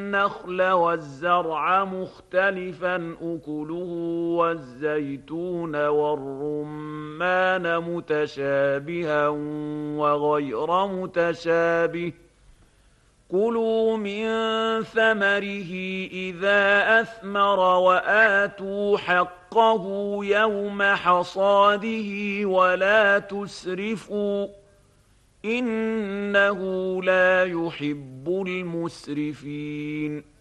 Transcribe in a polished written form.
والنخل والزرع مختلفا أكله والزيتون والرمان متشابها وغير متشابه كلوا من ثمره إذا أثمر وآتوا حقه يوم حصاده ولا تسرفوا إنه لا يحب المسرفين